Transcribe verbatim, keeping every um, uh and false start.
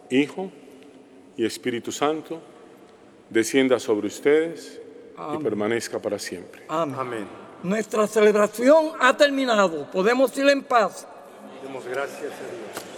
Hijo y Espíritu Santo, descienda sobre ustedes Amén. y permanezca para siempre. Amén. Amén. Nuestra celebración ha terminado. Podemos ir en paz. Demos gracias a Dios.